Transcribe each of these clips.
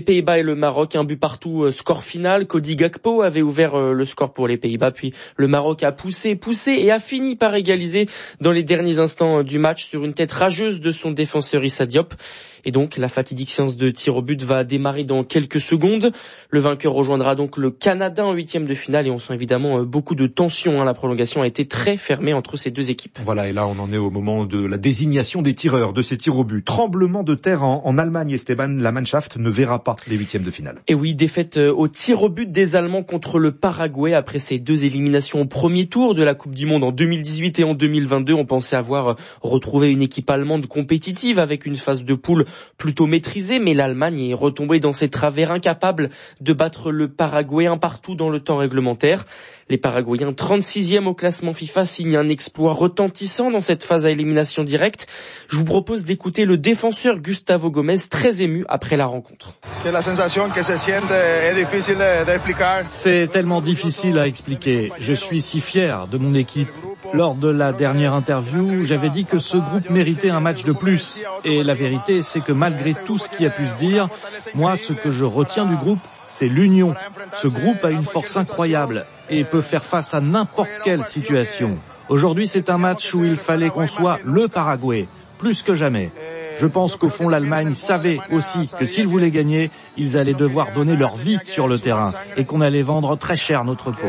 Pays-Bas et le Maroc, un but partout, score final. Cody Gakpo avait ouvert le score pour les Pays-Bas, puis le Maroc a poussé et a fini par égaliser dans les derniers instants du match sur une tête rageuse de son défenseur Issa Diop. Et donc la fatidique séance de tir au but va démarrer dans quelques secondes. Le vainqueur rejoindra donc le Canada en huitième de finale et on sent évidemment beaucoup de tension. La prolongation a été très fermée entre ces deux équipes. Voilà, et là on en est au moment de la désignation des tireurs de ces tirs au but. Tremblement de terre en Allemagne, Esteban, la Mannschaft ne verra pas les huitièmes de finale. Et oui, défaite au tir au but des Allemands contre le Paraguay après ces deux éliminations au premier tour de la Coupe du Monde en 2018 et en 2022. On pensait avoir retrouvé une équipe allemande compétitive avec une phase de poule plutôt maîtrisée, mais l'Allemagne est retombée dans ses travers, incapable de battre le Paraguay un partout dans le temps réglementaire. Les Paraguayens, 36e au classement FIFA, signent un exploit retentissant dans cette phase à élimination directe. Je vous propose d'écouter le défenseur Gustavo Gomez, très ému après la rencontre. C'est tellement difficile à expliquer. Je suis si fier de mon équipe. Lors de la dernière interview, j'avais dit que ce groupe méritait un match de plus. Et la vérité, c'est que malgré tout ce qui a pu se dire, moi, ce que je retiens du groupe, c'est l'union. Ce groupe a une force incroyable et peut faire face à n'importe quelle situation. Aujourd'hui, c'est un match où il fallait qu'on soit le Paraguay, plus que jamais. Je pense qu'au fond, l'Allemagne savait aussi que s'ils voulaient gagner, ils allaient devoir donner leur vie sur le terrain et qu'on allait vendre très cher notre peau.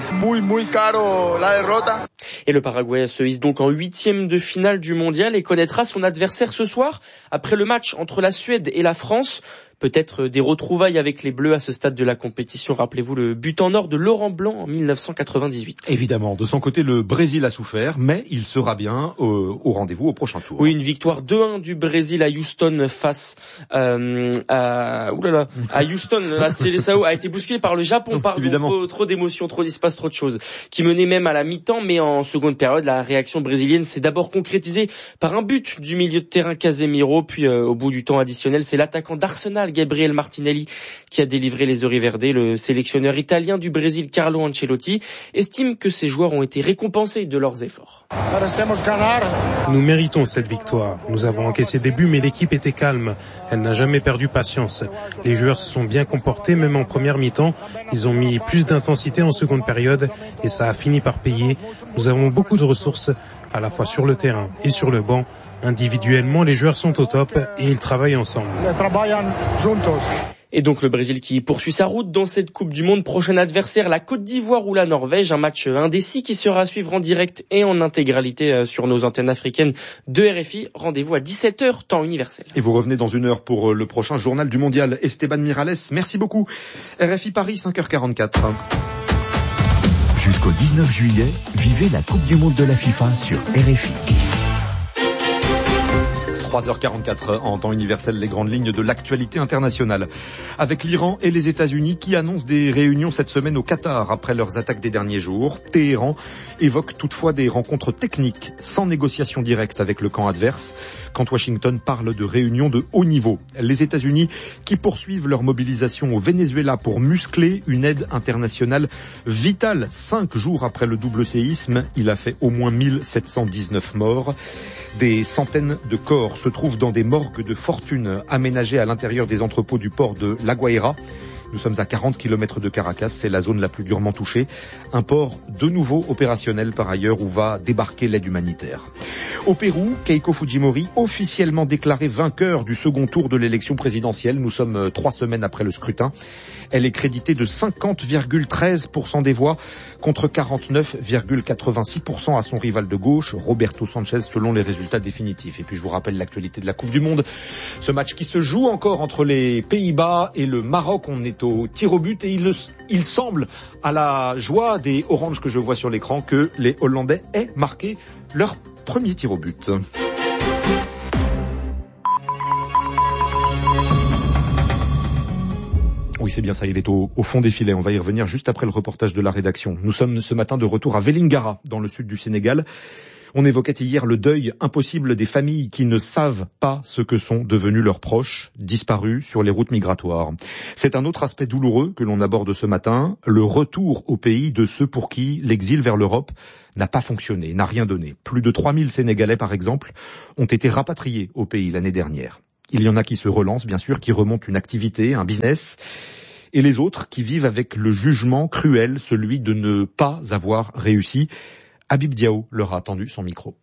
Et le Paraguay se hisse donc en huitième de finale du mondial et connaîtra son adversaire ce soir après le match entre la Suède et la France. Peut-être des retrouvailles avec les Bleus à ce stade de la compétition. Rappelez-vous le but en or de Laurent Blanc en 1998. Évidemment, de son côté, le Brésil a souffert, mais il sera bien au rendez-vous au prochain tour. Oui, une victoire 2-1 du Brésil à Houston face à Houston. La Seleção a été bousculée par le Japon. Pardon, trop d'émotions, il se passe trop de choses. Qui menait même à la mi-temps, mais en seconde période, la réaction brésilienne s'est d'abord concrétisée par un but du milieu de terrain Casemiro, puis au bout du temps additionnel, c'est l'attaquant d'Arsenal, Gabriel Martinelli, qui a délivré les Auriverde. Le sélectionneur italien du Brésil, Carlo Ancelotti, estime que ses joueurs ont été récompensés de leurs efforts. Nous méritons cette victoire. Nous avons encaissé des buts, mais l'équipe était calme. Elle n'a jamais perdu patience. Les joueurs se sont bien comportés, même en première mi-temps. Ils ont mis plus d'intensité en seconde période et ça a fini par payer. Nous avons beaucoup de ressources, à la fois sur le terrain et sur le banc. Individuellement, les joueurs sont au top et ils travaillent ensemble. Et donc le Brésil qui poursuit sa route dans cette Coupe du Monde. Prochain adversaire, la Côte d'Ivoire ou la Norvège. Un match indécis qui sera à suivre en direct et en intégralité sur nos antennes africaines de RFI. Rendez-vous à 17h, temps universel. Et vous revenez dans une heure pour le prochain journal du mondial. Esteban Miralles, merci beaucoup. RFI Paris, 5h44. Jusqu'au 19 juillet, vivez la Coupe du Monde de la FIFA sur RFI. 3h44 en temps universel, les grandes lignes de l'actualité internationale. Avec l'Iran et les États-Unis qui annoncent des réunions cette semaine au Qatar après leurs attaques des derniers jours. Téhéran évoque toutefois des rencontres techniques sans négociation directe avec le camp adverse, quand Washington parle de réunions de haut niveau. Les États-Unis qui poursuivent leur mobilisation au Venezuela pour muscler une aide internationale vitale. 5 jours après le double séisme, il a fait au moins 1719 morts. Des centaines de corps se trouvent dans des morgues de fortune aménagées à l'intérieur des entrepôts du port de La Guaira. Nous sommes à 40 km de Caracas, c'est la zone la plus durement touchée. Un port de nouveau opérationnel par ailleurs où va débarquer l'aide humanitaire. Au Pérou, Keiko Fujimori, officiellement déclarée vainqueur du second tour de l'élection présidentielle. Nous sommes 3 semaines après le scrutin. Elle est créditée de 50,13% des voix contre 49,86% à son rival de gauche, Roberto Sanchez, selon les résultats définitifs. Et puis je vous rappelle l'actualité de la Coupe du Monde. Ce match qui se joue encore entre les Pays-Bas et le Maroc. On est au tir au but et il semble, à la joie des oranges que je vois sur l'écran, que les Hollandais aient marqué leur premier tir au but. Oui, c'est bien ça, il est au fond des filets. On va y revenir juste après le reportage de la rédaction. Nous sommes ce matin de retour à Vélingara, dans le sud du Sénégal. On évoquait hier le deuil impossible des familles qui ne savent pas ce que sont devenus leurs proches, disparus sur les routes migratoires. C'est un autre aspect douloureux que l'on aborde ce matin, le retour au pays de ceux pour qui l'exil vers l'Europe n'a pas fonctionné, n'a rien donné. Plus de 3000 Sénégalais, par exemple, ont été rapatriés au pays l'année dernière. Il y en a qui se relancent, bien sûr, qui remontent une activité, un business, et les autres qui vivent avec le jugement cruel, celui de ne pas avoir réussi. Habib Diao leur a tendu son micro.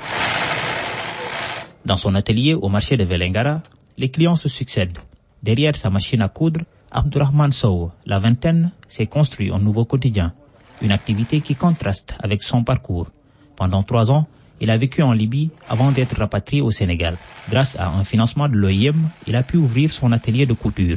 Dans son atelier au marché de Vélingara, les clients se succèdent. Derrière sa machine à coudre, Abdourahmane Sow, la vingtaine, s'est construit un nouveau quotidien. Une activité qui contraste avec son parcours. Pendant 3 ans, il a vécu en Libye avant d'être rapatrié au Sénégal. Grâce à un financement de l'OIM, il a pu ouvrir son atelier de couture.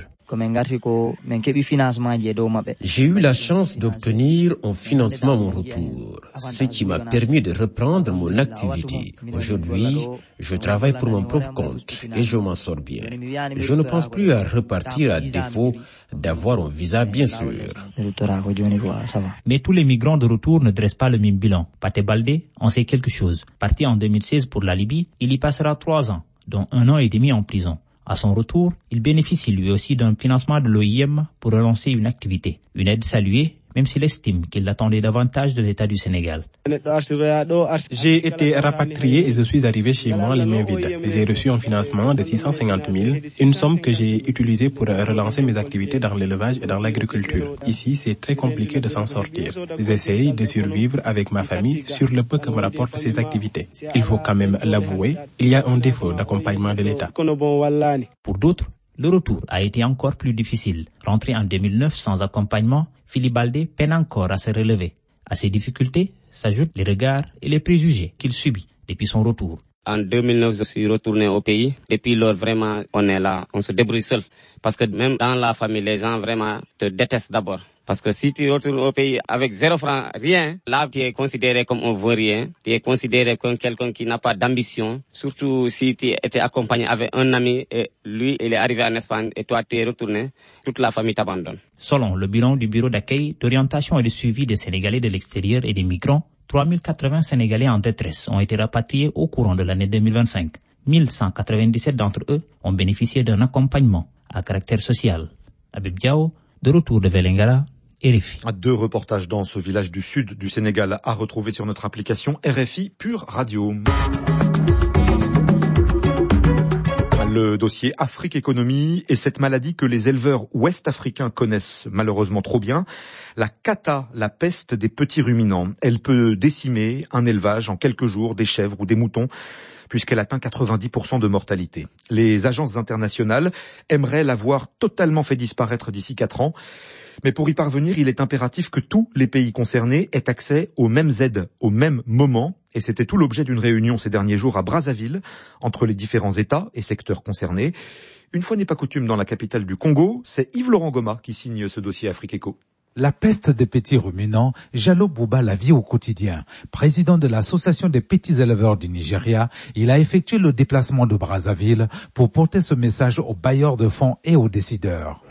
J'ai eu la chance d'obtenir un financement à mon retour, ce qui m'a permis de reprendre mon activité. Aujourd'hui, je travaille pour mon propre compte et je m'en sors bien. Je ne pense plus à repartir à défaut d'avoir un visa, bien sûr. Mais tous les migrants de retour ne dressent pas le même bilan. Pathé Baldé en sait quelque chose. Parti en 2016 pour la Libye, il y passera 3 ans, dont 1 an et demi en prison. À son retour, il bénéficie lui aussi d'un financement de l'OIM pour relancer une activité. Une aide saluée, même s'il estime qu'il attendait davantage de l'État du Sénégal. J'ai été rapatrié et je suis arrivé chez moi les mains vides. J'ai reçu un financement de 650 000, une somme que j'ai utilisée pour relancer mes activités dans l'élevage et dans l'agriculture. Ici, c'est très compliqué de s'en sortir. J'essaye de survivre avec ma famille sur le peu que me rapportent ces activités. Il faut quand même l'avouer, il y a un défaut d'accompagnement de l'État. Pour d'autres, le retour a été encore plus difficile. Rentré en 2009 sans accompagnement, Philippe Baldé peine encore à se relever. À ces difficultés s'ajoutent les regards et les préjugés qu'il subit depuis son retour. En 2009, je suis retourné au pays. Depuis lors, vraiment, on est là, on se débrouille seul. Parce que même dans la famille, les gens vraiment te détestent d'abord. Parce que si tu retournes au pays avec 0 franc, rien, là tu es considéré comme un vaurien, tu es considéré comme quelqu'un qui n'a pas d'ambition, surtout si tu étais accompagné avec un ami et lui, il est arrivé en Espagne et toi tu es retourné, toute la famille t'abandonne. Selon le bilan du bureau d'accueil, d'orientation et de suivi des Sénégalais de l'extérieur et des migrants, 3080 Sénégalais en détresse ont été rapatriés au courant de l'année 2025. 1197 d'entre eux ont bénéficié d'un accompagnement à caractère social. Habib Diao, de retour de Vélingara, RFI. 2 reportages dans ce village du sud du Sénégal à retrouver sur notre application RFI Pure Radio. Le dossier Afrique Économie et cette maladie que les éleveurs ouest-africains connaissent malheureusement trop bien, la cata, la peste des petits ruminants. Elle peut décimer un élevage en quelques jours, des chèvres ou des moutons, puisqu'elle atteint 90% de mortalité. Les agences internationales aimeraient l'avoir totalement fait disparaître d'ici 4 ans. Mais pour y parvenir, il est impératif que tous les pays concernés aient accès aux mêmes aides, au même moment. Et c'était tout l'objet d'une réunion ces derniers jours à Brazzaville, entre les différents États et secteurs concernés. Une fois n'est pas coutume dans la capitale du Congo, c'est Yves-Laurent Goma qui signe ce dossier Afrique Éco. La peste des petits ruminants, Jallo Bouba la vit au quotidien. Président de l'association des petits éleveurs du Nigeria, il a effectué le déplacement de Brazzaville pour porter ce message aux bailleurs de fonds et aux décideurs.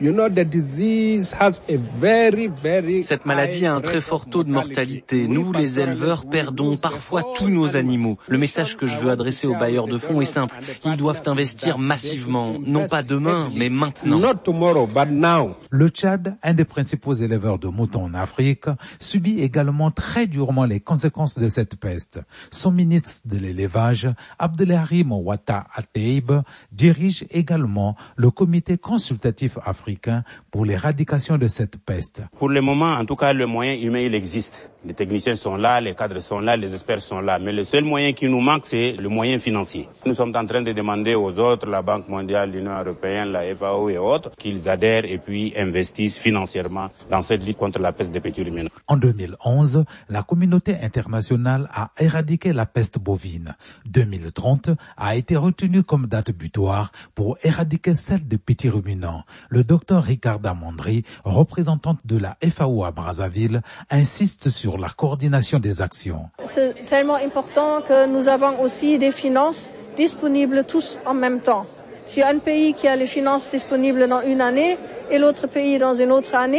Cette maladie a un très fort taux de mortalité. Nous, les éleveurs, perdons parfois tous nos animaux. Le message que je veux adresser aux bailleurs de fonds est simple. Ils doivent investir massivement, non pas demain, mais maintenant. Le Tchad, un des principaux éleveurs de moutons en Afrique, subit également très durement les conséquences de cette peste. Son ministre de l'élevage, Abdelharim Ouatta Ateib, dirige également le comité consultatif africain pour l'éradication de cette peste. Pour le moment, en tout cas, le moyen humain, il existe. Les techniciens sont là, les cadres sont là, les experts sont là. Mais le seul moyen qui nous manque, c'est le moyen financier. Nous sommes en train de demander aux autres, la Banque mondiale, l'Union européenne, la FAO et autres, qu'ils adhèrent et puis investissent financièrement dans cette lutte contre la peste des petits ruminants. En 2011, la communauté internationale a éradiqué la peste bovine. 2030 a été retenu comme date butoir pour éradiquer celle des petits ruminants. Le docteur Ricarda Mondri, représentante de la FAO à Brazzaville, insiste sur la coordination des actions. C'est tellement important que nous avons aussi des finances disponibles tous en même temps. Si un pays qui a les finances disponibles dans une année et l'autre pays dans une autre année,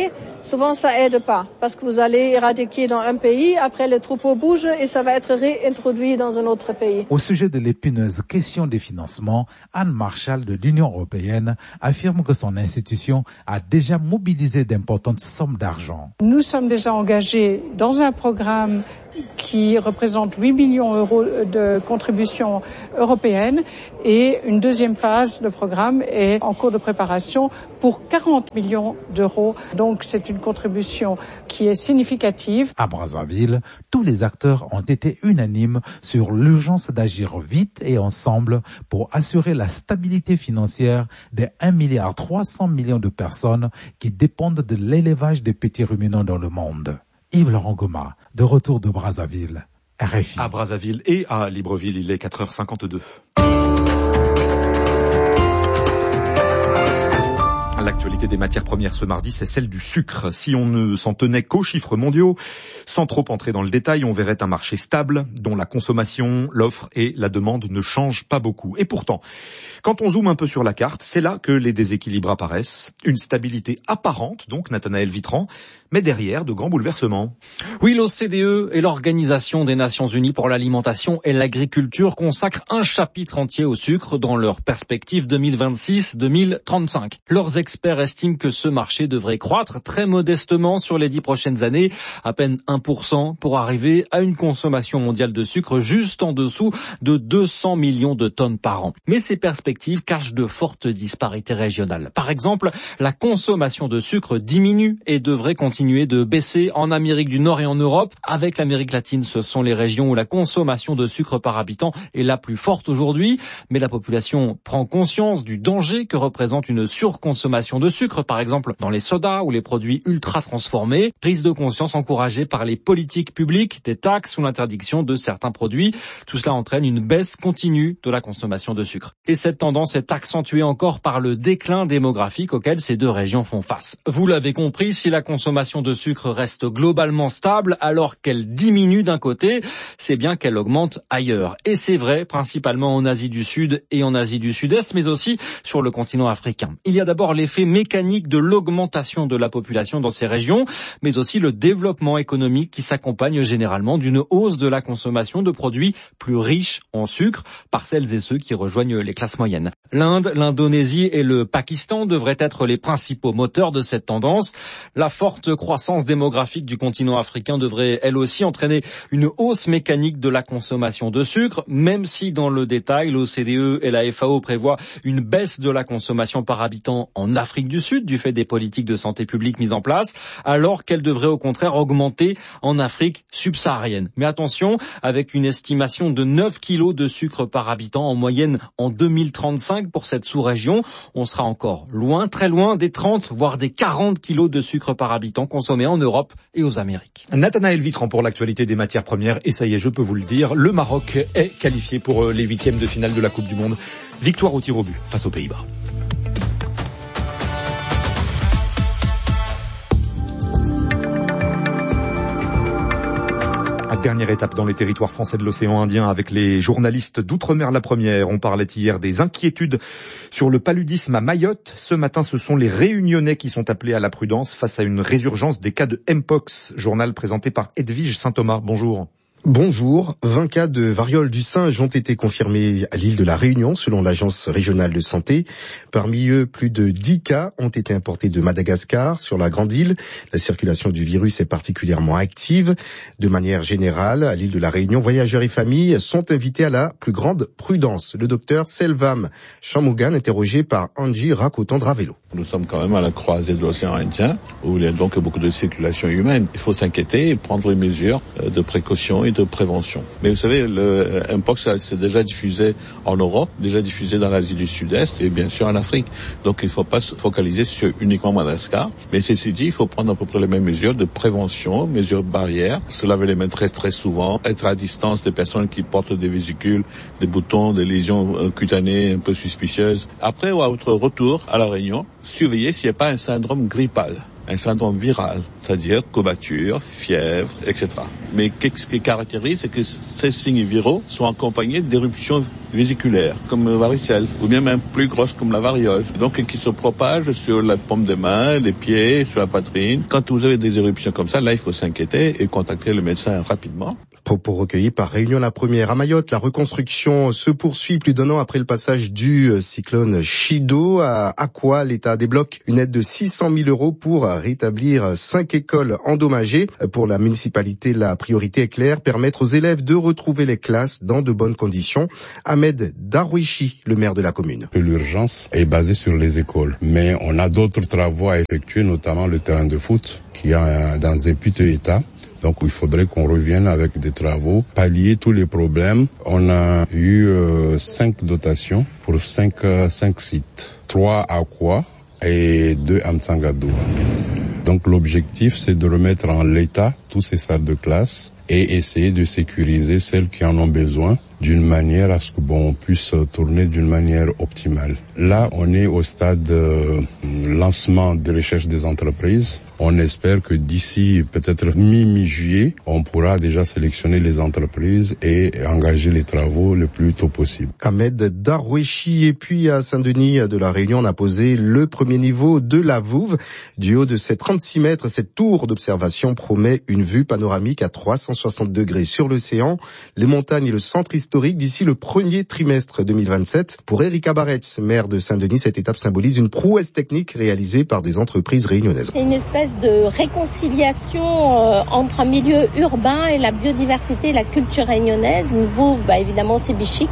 souvent ça aide pas, parce que vous allez éradiquer dans un pays, après le troupeau bouge et ça va être réintroduit dans un autre pays. Au sujet de l'épineuse question des financements, Anne Marshall de l'Union européenne affirme que son institution a déjà mobilisé d'importantes sommes d'argent. Nous sommes déjà engagés dans un programme qui représente 8 millions d'euros de contribution européenne et une deuxième phase de programme est en cours de préparation pour 40 millions d'euros. Donc c'est une contribution qui est significative. À Brazzaville, tous les acteurs ont été unanimes sur l'urgence d'agir vite et ensemble pour assurer la stabilité financière des 1,3 milliard de personnes qui dépendent de l'élevage des petits ruminants dans le monde. Yves-Laurent Goma, de retour de Brazzaville, RFI. À Brazzaville et à Libreville, il est 4h52. L'actualité des matières premières ce mardi, c'est celle du sucre. Si on ne s'en tenait qu'aux chiffres mondiaux, sans trop entrer dans le détail, on verrait un marché stable, dont la consommation, l'offre et la demande ne changent pas beaucoup. Et pourtant, quand on zoome un peu sur la carte, c'est là que les déséquilibres apparaissent. Une stabilité apparente, donc, Nathanaël Vitran, mais derrière de grands bouleversements. Oui, l'OCDE et l'Organisation des Nations Unies pour l'alimentation et l'agriculture consacrent un chapitre entier au sucre dans leur perspective 2026-2035. Leurs experts estiment que ce marché devrait croître très modestement sur les 10 prochaines années, à peine 1%, pour arriver à une consommation mondiale de sucre juste en dessous de 200 millions de tonnes par an. Mais ces perspectives cachent de fortes disparités régionales. Par exemple, la consommation de sucre diminue et devrait continuer de baisser en Amérique du Nord et en Europe. Avec l'Amérique latine, ce sont les régions où la consommation de sucre par habitant est la plus forte aujourd'hui. Mais la population prend conscience du danger que représente une surconsommation de sucre, par exemple dans les sodas ou les produits ultra transformés. Prise de conscience encouragée par les politiques publiques, des taxes ou l'interdiction de certains produits. Tout cela entraîne une baisse continue de la consommation de sucre. Et cette tendance est accentuée encore par le déclin démographique auquel ces deux régions font face. Vous l'avez compris, si la consommation de sucre reste globalement stable alors qu'elle diminue d'un côté, c'est bien qu'elle augmente ailleurs. Et c'est vrai principalement en Asie du Sud et en Asie du Sud-Est, mais aussi sur le continent africain. Il y a d'abord l'effet mécanique de l'augmentation de la population dans ces régions, mais aussi le développement économique qui s'accompagne généralement d'une hausse de la consommation de produits plus riches en sucre par celles et ceux qui rejoignent les classes moyennes. L'Inde, l'Indonésie et le Pakistan devraient être les principaux moteurs de cette tendance. La forte croissance démographique du continent africain devrait elle aussi entraîner une hausse mécanique de la consommation de sucre, même si dans le détail, l'OCDE et la FAO prévoient une baisse de la consommation par habitant en Afrique du Sud du fait des politiques de santé publique mises en place, alors qu'elle devrait au contraire augmenter en Afrique subsaharienne. Mais attention, avec une estimation de 9 kilos de sucre par habitant en moyenne en 2035 pour cette sous-région, on sera encore loin, très loin des 30 voire des 40 kilos de sucre par habitant consommés en Europe et aux Amériques. Nathanaël Vitran pour l'actualité des matières premières. Et ça y est, je peux vous le dire, le Maroc est qualifié pour les 8e de finale de la Coupe du Monde. Victoire au tir au but face aux Pays-Bas. Dernière étape dans les territoires français de l'océan Indien avec les journalistes d'Outre-mer la première. On parlait hier des inquiétudes sur le paludisme à Mayotte. Ce matin, ce sont les Réunionnais qui sont appelés à la prudence face à une résurgence des cas de Mpox. Journal présenté par Edwige Saint-Thomas. Bonjour. Bonjour, 20 cas de variole du singe ont été confirmés à l'île de la Réunion selon l'agence régionale de santé. Parmi eux, plus de 10 cas ont été importés de Madagascar sur la grande île. La circulation du virus est particulièrement active. De manière générale, à l'île de la Réunion, voyageurs et familles sont invités à la plus grande prudence. Le docteur Selvam Chamougan, interrogé par Angie Rakotandravelo. Nous sommes quand même à la croisée de l'océan Indien, où il y a donc beaucoup de circulation humaine. Il faut s'inquiéter et prendre les mesures de précaution et de prévention. Mais vous savez, le Mpox c'est déjà diffusé en Europe, déjà diffusé dans l'Asie du Sud-Est et bien sûr en Afrique. Donc il ne faut pas se focaliser sur uniquement Madagascar. Mais ceci dit, il faut prendre à peu près les mêmes mesures de prévention, mesures barrières, se laver les mains très très souvent, être à distance des personnes qui portent des vésicules, des boutons, des lésions cutanées un peu suspicieuses. Après, à votre retour à la Réunion, surveillez s'il n'y a pas un syndrome grippal. un syndrome viral, c'est-à-dire courbature, fièvre, etc. Mais ce qui caractérise, c'est que ces signes viraux sont accompagnés d'éruptions vésiculaires, comme la varicelle, ou bien même plus grosses comme la variole, donc qui se propagent sur la paume des mains, les pieds, sur la poitrine. Quand vous avez des éruptions comme ça, là, il faut s'inquiéter et contacter le médecin rapidement. Propos recueillis par Réunion la Première. À Mayotte, la reconstruction se poursuit plus d'un an après le passage du cyclone Chido. À Aqua, l'État débloque une aide de 600 000 € pour rétablir 5 écoles endommagées. Pour la municipalité, la priorité est claire, permettre aux élèves de retrouver les classes dans de bonnes conditions. Ahmed Darwishi, le maire de la commune. L'urgence est basée sur les écoles, mais on a d'autres travaux à effectuer, notamment le terrain de foot qui est dans un piteux état. Donc il faudrait qu'on revienne avec des travaux, pallier tous les problèmes. On a eu 5 dotations pour 5 sites. 3 à Aqua et 2 à Mtsangadou. Donc l'objectif, c'est de remettre en l'état tous ces salles de classe et essayer de sécuriser celles qui en ont besoin d'une manière à ce que on puisse tourner d'une manière optimale. Là, on est au stade lancement de recherche des entreprises. On espère que d'ici peut-être mi-juillet, on pourra déjà sélectionner les entreprises et engager les travaux le plus tôt possible. Ahmed Darwishi. Et puis à Saint-Denis de la Réunion, on a posé le premier niveau de la Vouve. Du haut de ses 36 mètres, cette tour d'observation promet une vue panoramique à 360 degrés sur l'océan, les montagnes et le centre historique d'ici le premier trimestre 2027. Pour Erika Barretz, maire de Saint-Denis, cette étape symbolise une prouesse technique réalisée par des entreprises réunionnaises. C'est une espèce de réconciliation entre un milieu urbain et la biodiversité et la culture réunionnaise. Une Vouve, évidemment, c'est Bichic.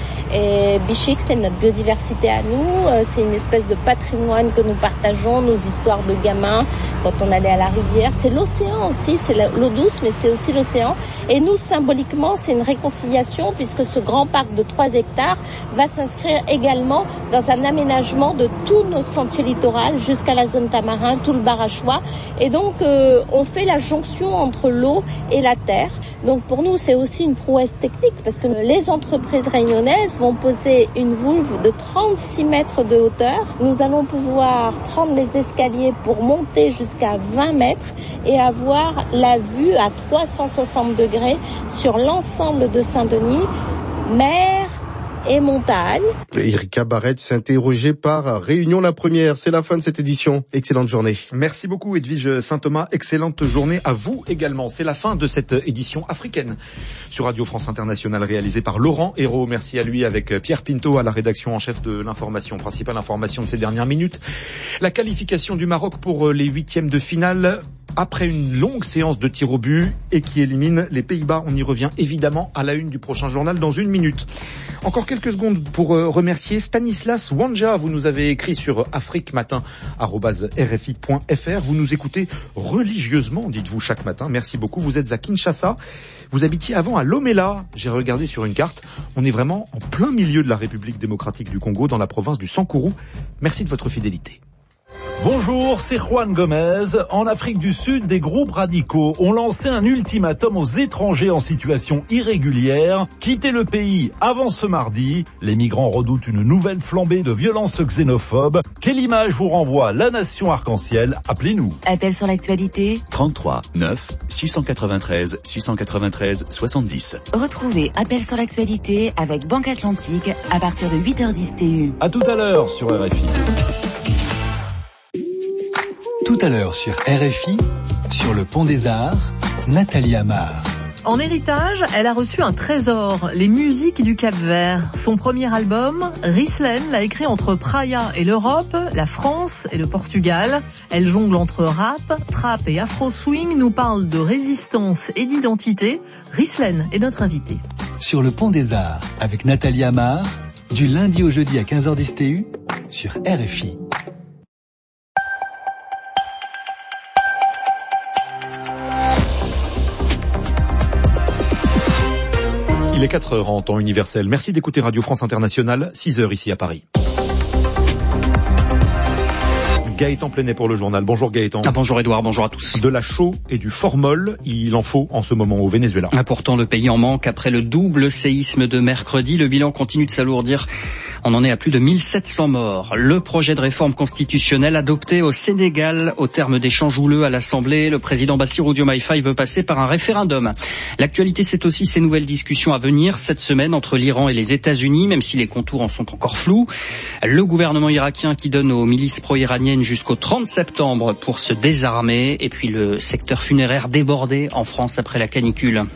Et Bichic, c'est notre biodiversité à nous. C'est une espèce de patrimoine que nous partageons, nos histoires de gamins quand on allait à la rivière. C'est l'océan aussi, c'est l'eau douce, mais c'est aussi l'océan. Et nous, symboliquement, c'est une réconciliation puisque ce grand parc de 3 hectares va s'inscrire également dans un aménagement de tous nos sentiers littoraux jusqu'à la zone tamarin, tout le Barachois. Et donc, on fait la jonction entre l'eau et la terre. Donc, pour nous, c'est aussi une prouesse technique parce que les entreprises réunionnaises vont poser une Vouve de 36 mètres de hauteur. Nous allons pouvoir prendre les escaliers pour monter jusqu'à 20 mètres et avoir la vue à 360 degrés sur l'ensemble de Saint-Denis, mer et montagne. Erika Barretz s'est interrogée par Réunion la Première. C'est la fin de cette édition. Excellente journée. Merci beaucoup Edwige Saint-Thomas. Excellente journée à vous également. C'est la fin de cette édition africaine sur Radio France Internationale réalisée par Laurent Hérault. Merci à lui avec Pierre Pinto à la rédaction en chef de l'information, principale information de ces dernières minutes. La qualification du Maroc pour les 8e de finale après une longue séance de tir au but et qui élimine les Pays-Bas. On y revient évidemment à la une du prochain journal dans 1 minute. Encore quelques secondes pour remercier Stanislas Wanja. Vous nous avez écrit sur afriquematin@rfi.fr. Vous nous écoutez religieusement, dites-vous, chaque matin. Merci beaucoup. Vous êtes à Kinshasa. Vous habitiez avant à Lomela. J'ai regardé sur une carte. On est vraiment en plein milieu de la République démocratique du Congo, dans la province du Sankuru. Merci de votre fidélité. Bonjour, c'est Juan Gomez. En Afrique du Sud, des groupes radicaux ont lancé un ultimatum aux étrangers en situation irrégulière. Quittez le pays avant ce mardi. Les migrants redoutent une nouvelle flambée de violences xénophobes. Quelle image vous renvoie la nation arc-en-ciel? Appelez-nous. Appel sur l'actualité 33 9 693 693 70. Retrouvez Appel sur l'actualité avec Banque Atlantique à partir de 8h10 TU. À tout à l'heure sur RFI. Tout à l'heure sur RFI, sur le Pont des Arts, Nathalie Amar. En héritage, elle a reçu un trésor, les musiques du Cap-Vert. Son premier album, Rislen, l'a écrit entre Praia et l'Europe, la France et le Portugal. Elle jongle entre rap, trap et afro-swing, nous parle de résistance et d'identité. Rislen est notre invitée. Sur le Pont des Arts, avec Nathalie Amar, du lundi au jeudi à 15h10 TU, sur RFI. Il est 4h en temps universel. Merci d'écouter Radio France Internationale, 6h ici à Paris. Gaëtan Plenet pour le journal. Bonjour Gaëtan. Bonjour Edouard, bonjour à tous. De la chaux et du formol, il en faut en ce moment au Venezuela. Pourtant, le pays en manque après le double séisme de mercredi. Le bilan continue de s'alourdir. On en est à plus de 1700 morts. Le projet de réforme constitutionnelle adopté au Sénégal au terme d'échanges houleux à l'Assemblée, le président Bassirou Diomaye Faye veut passer par un référendum. L'actualité, c'est aussi ces nouvelles discussions à venir cette semaine entre l'Iran et les États-Unis, même si les contours en sont encore flous. Le gouvernement irakien qui donne aux milices pro-iraniennes jusqu'au 30 septembre pour se désarmer. Et puis le secteur funéraire débordé en France après la canicule.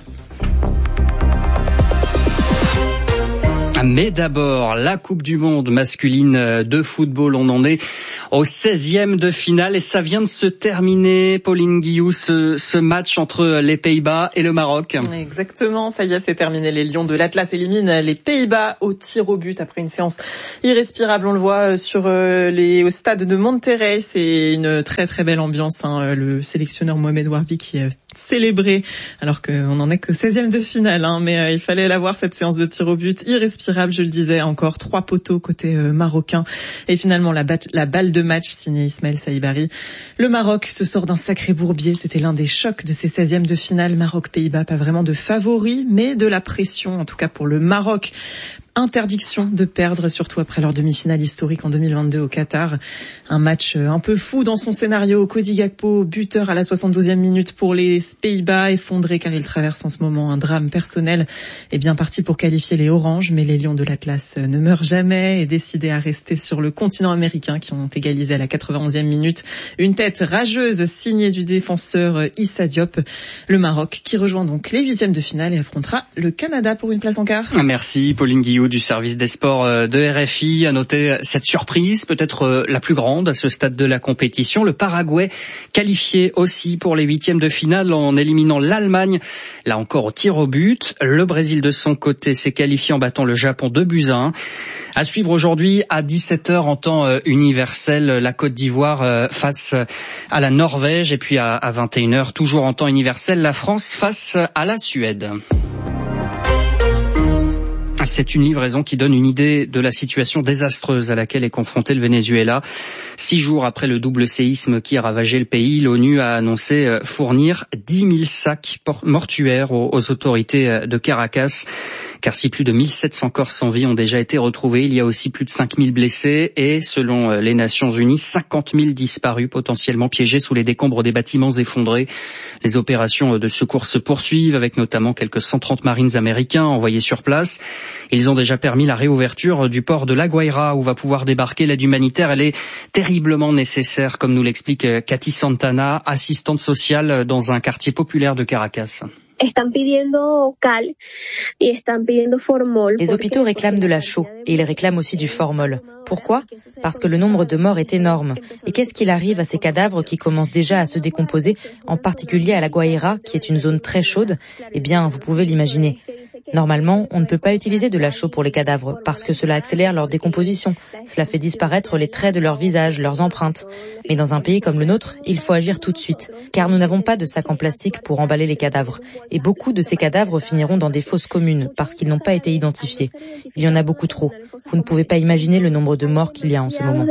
Mais d'abord, la Coupe du Monde masculine de football, on en est au 16e de finale et ça vient de se terminer, Pauline Guillou, ce match entre les Pays-Bas et le Maroc. Exactement, ça y est, c'est terminé. Les Lions de l'Atlas éliminent les Pays-Bas au tir au but après une séance irrespirable. On le voit au stade de Monterrey. C'est une très très belle ambiance. Le sélectionneur Mohamed Warbi qui est célébré alors qu'on n'en est que 16e de finale. Mais il fallait la voir, cette séance de tir au but irrespirable. Je le disais, encore 3 poteaux côté marocain. Et finalement, la balle de match signée Ismaël Saïbari. Le Maroc se sort d'un sacré bourbier. C'était l'un des chocs de ces 16e de finale. Maroc-Pays-Bas, pas vraiment de favoris, mais de la pression, en tout cas pour le Maroc. Interdiction de perdre, surtout après leur demi-finale historique en 2022 au Qatar. Un match un peu fou dans son scénario. Cody Gakpo, buteur à la 72e minute pour les Pays-Bas, effondré car il traverse en ce moment un drame personnel. Et bien parti pour qualifier les Oranges, mais les Lions de l'Atlas ne meurent jamais et décidés à rester sur le continent américain qui ont égalisé à la 91e minute. Une tête rageuse signée du défenseur Issa Diop. Le Maroc qui rejoint donc les 8e de finale et affrontera le Canada pour une place en quart. Merci Pauline Guillou du service des sports de RFI. À noter cette surprise, peut-être la plus grande à ce stade de la compétition. Le Paraguay qualifié aussi pour les 8e de finale en éliminant l'Allemagne, là encore au tir au but. Le Brésil de son côté s'est qualifié en battant le Japon 2-1. À suivre aujourd'hui à 17h en temps universel, la Côte d'Ivoire face à la Norvège, et puis à 21h toujours en temps universel, la France face à la Suède. C'est une livraison qui donne une idée de la situation désastreuse à laquelle est confronté le Venezuela. 6 jours après le double séisme qui a ravagé le pays, l'ONU a annoncé fournir 10 000 sacs mortuaires aux autorités de Caracas. Car si plus de 1700 corps sans vie ont déjà été retrouvés, il y a aussi plus de 5000 blessés et, selon les Nations Unies, 50 000 disparus potentiellement piégés sous les décombres des bâtiments effondrés. Les opérations de secours se poursuivent avec notamment quelques 130 Marines américains envoyés sur place. Ils ont déjà permis la réouverture du port de La Guaira où va pouvoir débarquer l'aide humanitaire. Elle est terriblement nécessaire, comme nous l'explique Cathy Santana, assistante sociale dans un quartier populaire de Caracas. Les hôpitaux réclament de la chaux et ils réclament aussi du formol. Pourquoi ? Parce que le nombre de morts est énorme. Et qu'est-ce qu'il arrive à ces cadavres qui commencent déjà à se décomposer, en particulier à La Guaira, qui est une zone très chaude ? Eh bien, vous pouvez l'imaginer. Normalement, on ne peut pas utiliser de la chaux pour les cadavres parce que cela accélère leur décomposition. Cela fait disparaître les traits de leur visage, leurs empreintes. Mais dans un pays comme le nôtre, il faut agir tout de suite, car nous n'avons pas de sacs en plastique pour emballer les cadavres. Et beaucoup de ces cadavres finiront dans des fosses communes parce qu'ils n'ont pas été identifiés. Il y en a beaucoup trop. Vous ne pouvez pas imaginer le nombre de morts qu'il y a en ce moment.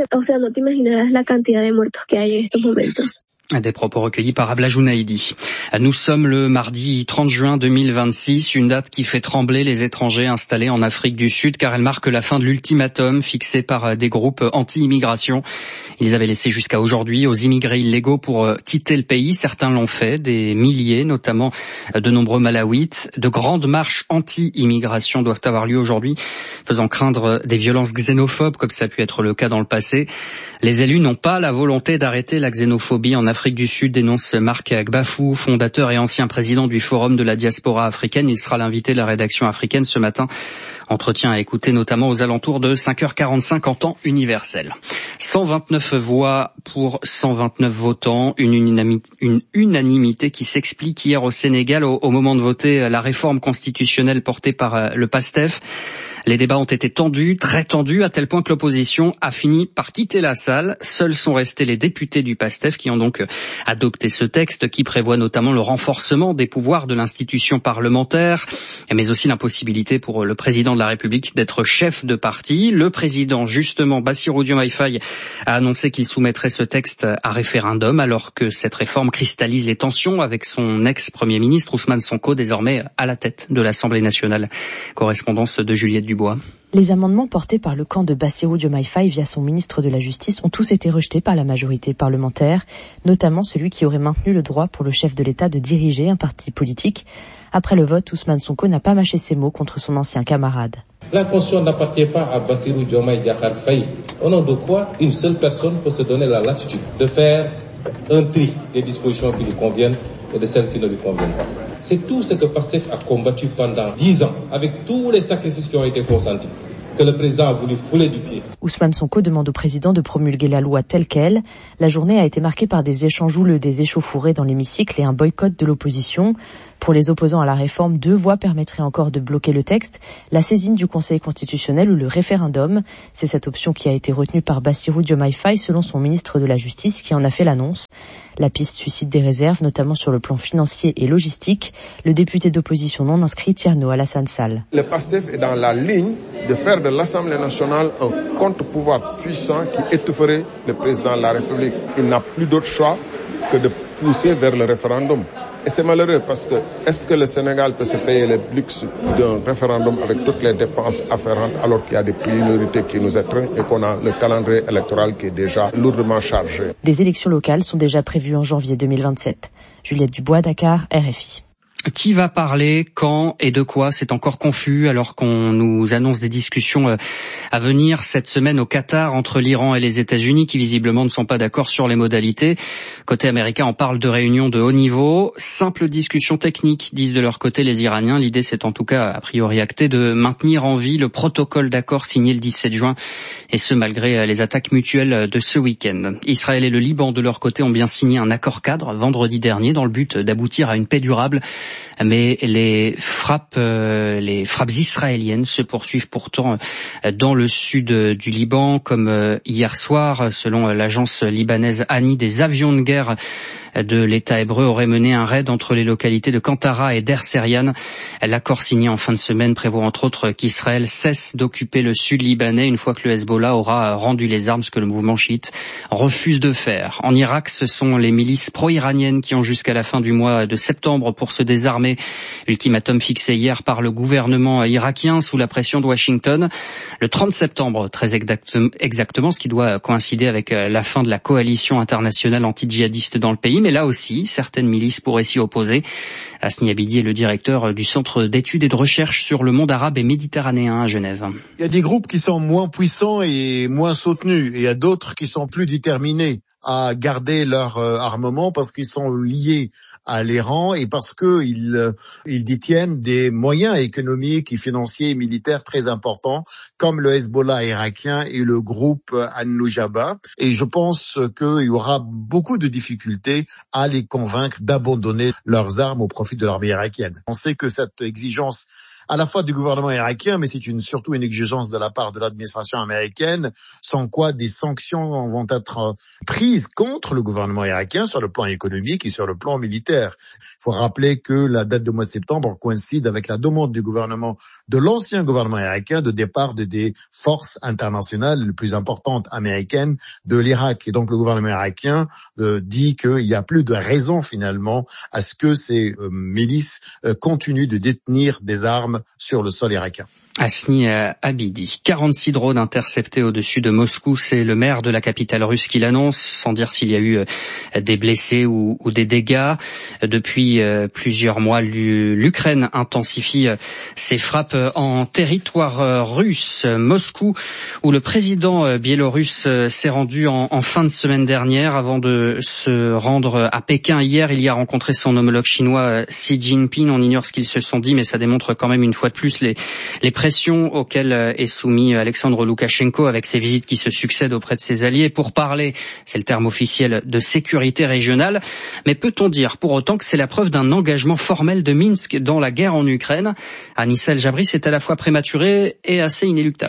Des propos recueillis par Abla Jounaïdi. Nous sommes le mardi 30 juin 2026, une date qui fait trembler les étrangers installés en Afrique du Sud car elle marque la fin de l'ultimatum fixé par des groupes anti-immigration. Ils avaient laissé jusqu'à aujourd'hui aux immigrés illégaux pour quitter le pays. Certains l'ont fait, des milliers, notamment de nombreux Malawites. De grandes marches anti-immigration doivent avoir lieu aujourd'hui, faisant craindre des violences xénophobes comme ça a pu être le cas dans le passé. Les élus n'ont pas la volonté d'arrêter la xénophobie en Afrique du Sud, dénonce Marc Gbafou, fondateur et ancien président du Forum de la diaspora africaine. Il sera l'invité de la rédaction africaine ce matin. Entretien à écouter notamment aux alentours de 5h45 en temps universel. 129 voix pour 129 votants, une unanimité qui s'explique hier au Sénégal au moment de voter la réforme constitutionnelle portée par le PASTEF. Les débats ont été tendus, très tendus, à tel point que l'opposition a fini par quitter la salle. Seuls sont restés les députés du PASTEF qui ont donc adopté ce texte qui prévoit notamment le renforcement des pouvoirs de l'institution parlementaire, mais aussi l'impossibilité pour le président de la République d'être chef de parti. Le président, justement, Bassirou Diomaye Faye, a annoncé qu'il soumettrait ce texte à référendum alors que cette réforme cristallise les tensions avec son ex-premier ministre Ousmane Sonko, désormais à la tête de l'Assemblée nationale. Correspondance de Juliette Dubois. Les amendements portés par le camp de Bassirou Diomaye Faye via son ministre de la Justice ont tous été rejetés par la majorité parlementaire, notamment celui qui aurait maintenu le droit pour le chef de l'État de diriger un parti politique. Après le vote, Ousmane Sonko n'a pas mâché ses mots contre son ancien camarade. La Constitution n'appartient pas à Bassirou Diomaye Diakhar Faye. Au nom de quoi une seule personne peut se donner la latitude de faire un tri des dispositions qui lui conviennent et de celles qui ne lui conviennent pas. C'est tout ce que PASTEF a combattu pendant 10 ans, avec tous les sacrifices qui ont été consentis, que le président a voulu fouler du pied. Ousmane Sonko demande au président de promulguer la loi telle qu'elle. La journée a été marquée par des échanges houleux, des échauffourées dans l'hémicycle et un boycott de l'opposition. Pour les opposants à la réforme, 2 voies permettraient encore de bloquer le texte, la saisine du Conseil constitutionnel ou le référendum. C'est cette option qui a été retenue par Bassirou Diomaye Faye selon son ministre de la Justice qui en a fait l'annonce. La piste suscite des réserves, notamment sur le plan financier et logistique. Le député d'opposition non inscrit Tierno Alassane Sall. Le PASTEF est dans la ligne de faire de l'Assemblée nationale un contre-pouvoir puissant qui étoufferait le président de la République. Il n'a plus d'autre choix que de pousser vers le référendum. Et c'est malheureux parce que est-ce que le Sénégal peut se payer le luxe d'un référendum avec toutes les dépenses afférentes alors qu'il y a des priorités qui nous étreignent et qu'on a le calendrier électoral qui est déjà lourdement chargé. Des élections locales sont déjà prévues en janvier 2027. Juliette Dubois, Dakar, RFI. Qui va parler, quand et de quoi, c'est encore confus alors qu'on nous annonce des discussions à venir cette semaine au Qatar entre l'Iran et les États-Unis qui visiblement ne sont pas d'accord sur les modalités. Côté américain, on parle de réunions de haut niveau. Simple discussion technique, disent de leur côté les Iraniens. L'idée, c'est en tout cas a priori acté de maintenir en vie le protocole d'accord signé le 17 juin et ce malgré les attaques mutuelles de ce week-end. Israël et le Liban de leur côté ont bien signé un accord cadre vendredi dernier dans le but d'aboutir à une paix durable. Mais les frappes israéliennes se poursuivent pourtant dans le sud du Liban, comme hier soir, selon l'agence libanaise ANI, des avions de guerre de l'État hébreu auraient mené un raid entre les localités de Kantara et Der Serian. L'accord signé en fin de semaine prévoit entre autres qu'Israël cesse d'occuper le sud libanais une fois que le Hezbollah aura rendu les armes, ce que le mouvement chiite refuse de faire. En Irak, ce sont les milices pro-iraniennes qui ont jusqu'à la fin du mois de septembre pour se désarmer. Ultimatum fixé hier par le gouvernement irakien sous la pression de Washington. Le 30 septembre, très exactement, ce qui doit coïncider avec la fin de la coalition internationale anti-djihadiste dans le pays. Mais là aussi, certaines milices pourraient s'y opposer. Hasni Abidi est le directeur du Centre d'études et de recherche sur le monde arabe et méditerranéen à Genève. Il y a des groupes qui sont moins puissants et moins soutenus. Et il y a d'autres qui sont plus déterminés à garder leur armement parce qu'ils sont liés à l'Iran et parce que ils détiennent des moyens économiques et financiers et militaires très importants comme le Hezbollah irakien et le groupe An-Nujaba. Et je pense qu'il y aura beaucoup de difficultés à les convaincre d'abandonner leurs armes au profit de l'armée irakienne. On sait que cette exigence à la fois du gouvernement irakien, mais c'est surtout une exigence de la part de l'administration américaine, sans quoi des sanctions vont être prises contre le gouvernement irakien sur le plan économique et sur le plan militaire. Il faut rappeler que la date du mois de septembre coïncide avec la demande du gouvernement, de l'ancien gouvernement irakien, de départ des forces internationales les plus importantes américaines de l'Irak. Et donc le gouvernement irakien dit qu'il n'y a plus de raison finalement à ce que ces milices continuent de détenir des armes sur le sol irakien. Hasni Abidi. 46 drones interceptés au-dessus de Moscou, c'est le maire de la capitale russe qui l'annonce, sans dire s'il y a eu des blessés ou des dégâts. Depuis plusieurs mois, l'Ukraine intensifie ses frappes en territoire russe. Moscou, où le président biélorusse s'est rendu en fin de semaine dernière avant de se rendre à Pékin hier. Il y a rencontré son homologue chinois Xi Jinping. On ignore ce qu'ils se sont dit, mais ça démontre quand même une fois de plus les pressions auxquelles est soumis Alexandre Loukachenko avec ses visites qui se succèdent auprès de ses alliés pour parler, c'est le terme officiel, de sécurité régionale. Mais peut-on dire pour autant que c'est la preuve d'un engagement formel de Minsk dans la guerre en Ukraine? Anissa El Jabri, c'est à la fois prématuré et assez inéluctable.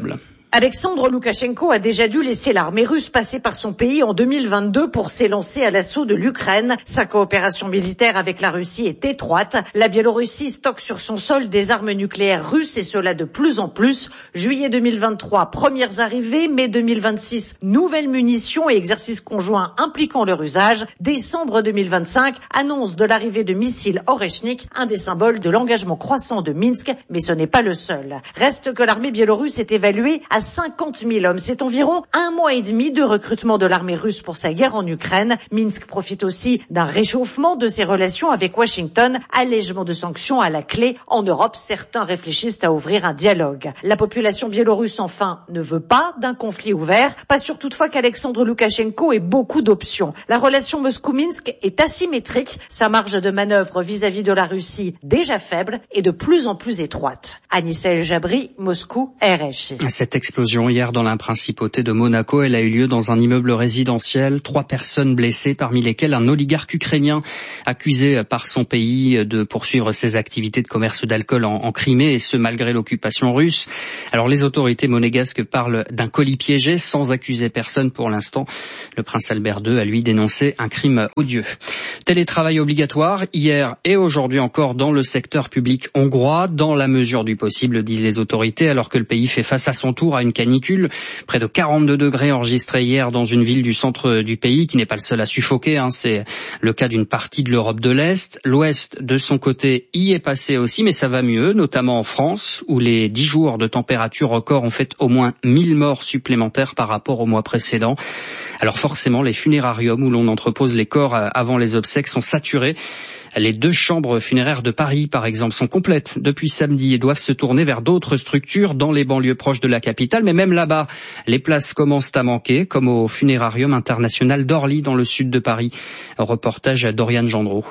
Alexandre Loukachenko a déjà dû laisser l'armée russe passer par son pays en 2022 pour s'élancer à l'assaut de l'Ukraine. Sa coopération militaire avec la Russie est étroite. La Biélorussie stocke sur son sol des armes nucléaires russes et cela de plus en plus. Juillet 2023, premières arrivées. Mai 2026, nouvelles munitions et exercices conjoints impliquant leur usage. Décembre 2025, annonce de l'arrivée de missiles Oreshnik, un des symboles de l'engagement croissant de Minsk. Mais ce n'est pas le seul. Reste que l'armée biélorusse est évaluée à 50 000 hommes. C'est environ 1 mois et demi de recrutement de l'armée russe pour sa guerre en Ukraine. Minsk profite aussi d'un réchauffement de ses relations avec Washington. Allègement de sanctions à la clé. En Europe, certains réfléchissent à ouvrir un dialogue. La population biélorusse, enfin, ne veut pas d'un conflit ouvert. Pas sûr toutefois qu'Alexandre Loukachenko ait beaucoup d'options. La relation Moscou-Minsk est asymétrique. Sa marge de manœuvre vis-à-vis de la Russie, déjà faible, est de plus en plus étroite. Anissa El Jabri, Moscou, RFI. Cette explosion hier dans la principauté de Monaco, elle a eu lieu dans un immeuble résidentiel. 3 personnes blessées, parmi lesquelles un oligarque ukrainien accusé par son pays de poursuivre ses activités de commerce d'alcool en Crimée, et ce malgré l'occupation russe. Alors les autorités monégasques parlent d'un colis piégé sans accuser personne pour l'instant. Le prince Albert II a lui dénoncé un crime odieux. Télétravail obligatoire hier et aujourd'hui encore dans le secteur public hongrois, dans la mesure du possible, disent les autorités, alors que le pays fait face à son tour à une canicule. Près de 42 degrés enregistrés hier dans une ville du centre du pays, qui n'est pas le seul à suffoquer. C'est le cas d'une partie de l'Europe de l'Est. L'Ouest, de son côté, y est passé aussi, mais ça va mieux, notamment en France, où les 10 jours de température record ont fait au moins 1000 morts supplémentaires par rapport au mois précédent. Alors forcément, les funérariums où l'on entrepose les corps avant les obsèques sont saturés. Les 2 chambres funéraires de Paris, par exemple, sont complètes depuis samedi et doivent se tourner vers d'autres structures dans les banlieues proches de la capitale. Mais même là-bas, les places commencent à manquer, comme au funérarium international d'Orly, dans le sud de Paris. Reportage à Doriane Gendreau.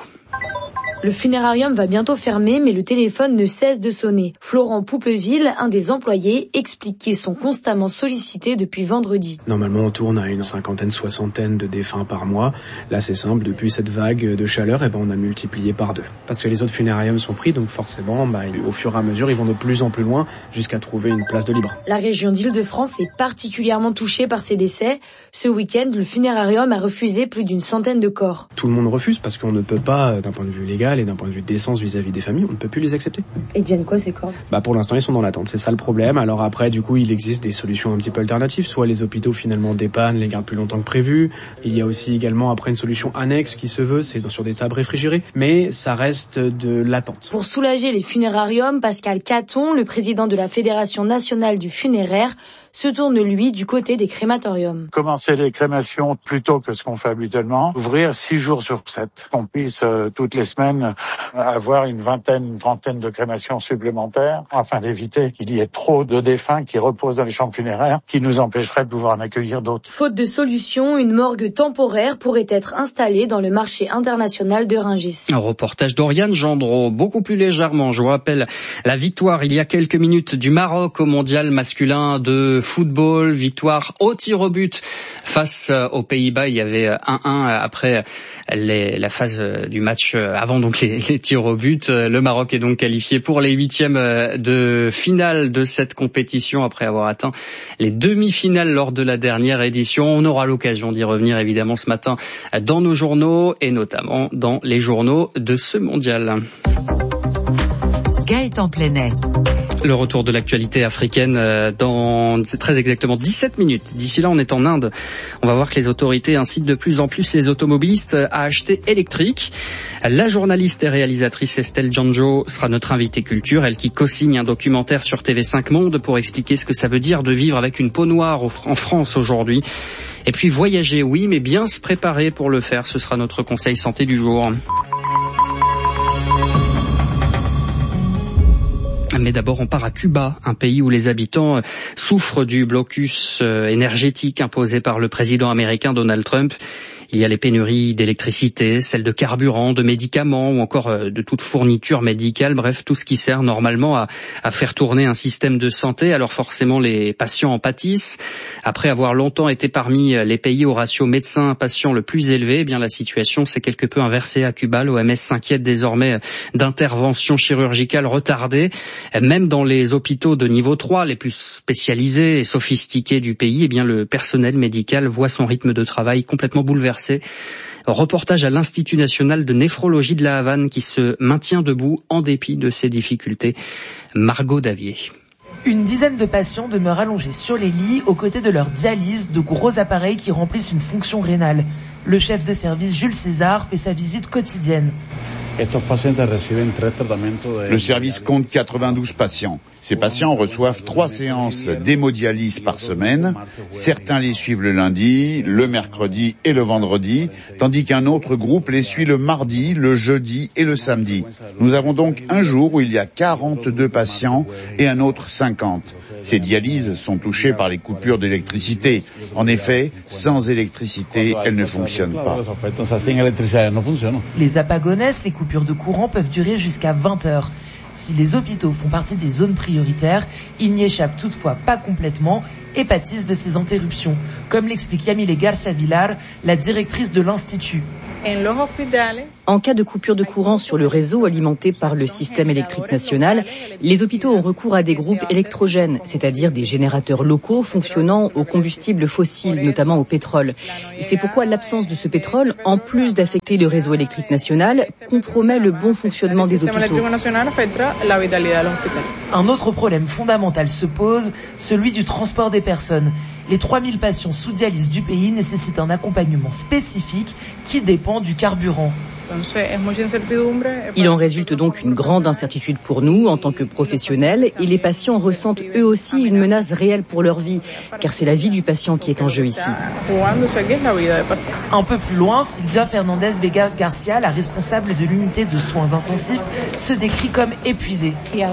Le funérarium va bientôt fermer, mais le téléphone ne cesse de sonner. Florent Poupeville, un des employés, explique qu'ils sont constamment sollicités depuis vendredi. Normalement, on tourne à une 50aine, 60aine de défunts par mois. Là, c'est simple, depuis cette vague de chaleur, on a multiplié par 2. Parce que les autres funérariums sont pris, donc forcément, au fur et à mesure, ils vont de plus en plus loin jusqu'à trouver une place de libre. La région d'Île-de-France est particulièrement touchée par ces décès. Ce week-end, le funérarium a refusé plus d'une centaine de corps. Tout le monde refuse parce qu'on ne peut pas, d'un point de vue légal et d'un point de vue décence vis-à-vis des familles, on ne peut plus les accepter. Et deviennent quoi ces corps ? Pour l'instant, ils sont dans l'attente, c'est ça le problème. Alors après, du coup, il existe des solutions un petit peu alternatives. Soit les hôpitaux finalement dépannent, les gardent plus longtemps que prévu. Il y a aussi également après une solution annexe qui se veut, c'est sur des tables réfrigérées. Mais ça reste de l'attente. Pour soulager les funérariums, Pascal Caton, le président de la Fédération nationale du funéraire, se tourne lui du côté des crématoriums. Commencer les crémations plus tôt que ce qu'on fait habituellement. Ouvrir 6 jours sur 7. Qu'on puisse toutes les semaines avoir une vingtaine, une trentaine de crémations supplémentaires, afin d'éviter qu'il y ait trop de défunts qui reposent dans les chambres funéraires, qui nous empêcherait de pouvoir en accueillir d'autres. Faute de solution, une morgue temporaire pourrait être installée dans le marché international de Rungis. Un reportage d'Oriane Gendreau. Beaucoup plus légèrement, je vous rappelle la victoire il y a quelques minutes du Maroc au mondial masculin de football. Victoire au tir au but face aux Pays-Bas. Il y avait 1-1 après la phase du match avant donc les tirs au but. Le Maroc est donc qualifié pour les 8e de finale de cette compétition après avoir atteint les demi-finales lors de la dernière édition. On aura l'occasion d'y revenir évidemment ce matin dans nos journaux et notamment dans les journaux de ce mondial. Gaëtan Plenet. Le retour de l'actualité africaine dans très exactement 17 minutes. D'ici là, on est en Inde. On va voir que les autorités incitent de plus en plus les automobilistes à acheter électrique. La journaliste et réalisatrice Estelle Janjo sera notre invitée culture, elle qui co-signe un documentaire sur TV5 Monde pour expliquer ce que ça veut dire de vivre avec une peau noire en France aujourd'hui. Et puis voyager, oui, mais bien se préparer pour le faire. Ce sera notre conseil santé du jour. Mais d'abord, on part à Cuba, un pays où les habitants souffrent du blocus énergétique imposé par le président américain Donald Trump. Il y a les pénuries d'électricité, celles de carburant, de médicaments ou encore de toute fourniture médicale, bref, tout ce qui sert normalement à faire tourner un système de santé. Alors forcément, les patients en pâtissent. Après avoir longtemps été parmi les pays au ratio médecin-patient le plus élevé, eh bien la situation s'est quelque peu inversée à Cuba. L'OMS s'inquiète désormais d'interventions chirurgicales retardées. Même dans les hôpitaux de niveau 3, les plus spécialisés et sophistiqués du pays, eh bien le personnel médical voit son rythme de travail complètement bouleversé. Reportage à l'Institut national de néphrologie de la Havane qui se maintient debout en dépit de ses difficultés. Margot Davier. Une dizaine de patients demeurent allongés sur les lits aux côtés de leur dialyse, de gros appareils qui remplissent une fonction rénale. Le chef de service Jules César fait sa visite quotidienne. Le service compte 92 patients. Ces patients reçoivent 3 séances d'hémodialyse par semaine. Certains les suivent le lundi, le mercredi et le vendredi, tandis qu'un autre groupe les suit le mardi, le jeudi et le samedi. Nous avons donc un jour où il y a 42 patients et un autre 50. Ces dialyses sont touchées par les coupures d'électricité. En effet, sans électricité, elles ne fonctionnent pas. Les apagones, les coupures de courant peuvent durer jusqu'à 20 heures. Si les hôpitaux font partie des zones prioritaires, ils n'y échappent toutefois pas complètement et pâtissent de ces interruptions, comme l'explique Yamile Garcia Villar, la directrice de l'Institut. En cas de coupure de courant sur le réseau alimenté par le système électrique national, les hôpitaux ont recours à des groupes électrogènes, c'est-à-dire des générateurs locaux fonctionnant au combustible fossile, notamment au pétrole. Et c'est pourquoi l'absence de ce pétrole, en plus d'affecter le réseau électrique national, compromet le bon fonctionnement des hôpitaux. Un autre problème fondamental se pose, celui du transport des personnes. Les 3000 patients sous dialyse du pays nécessitent un accompagnement spécifique qui dépend du carburant. Il en résulte donc une grande incertitude pour nous en tant que professionnels et les patients ressentent eux aussi une menace réelle pour leur vie, car c'est la vie du patient qui est en jeu ici. Un peu plus loin, Silvia Fernandez Vega Garcia, la responsable de l'unité de soins intensifs, se décrit comme épuisée.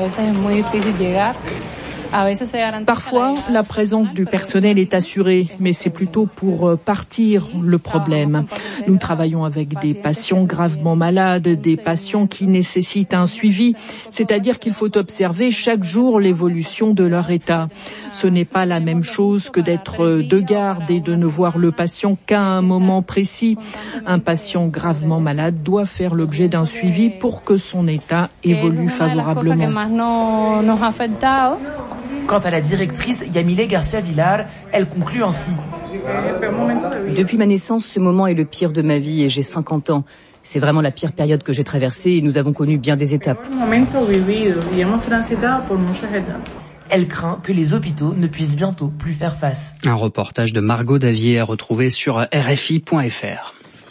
Parfois, la présence du personnel est assurée, mais c'est plutôt pour partir le problème. Nous travaillons avec des patients gravement malades, des patients qui nécessitent un suivi, c'est-à-dire qu'il faut observer chaque jour l'évolution de leur état. Ce n'est pas la même chose que d'être de garde et de ne voir le patient qu'à un moment précis. Un patient gravement malade doit faire l'objet d'un suivi pour que son état évolue favorablement. Quant à la directrice Yamile Garcia Villar, elle conclut ainsi. Depuis ma naissance, ce moment est le pire de ma vie et j'ai 50 ans. C'est vraiment la pire période que j'ai traversée et nous avons connu bien des étapes. Elle craint que les hôpitaux ne puissent bientôt plus faire face. Un reportage de Margot Davier à retrouver sur RFI.fr.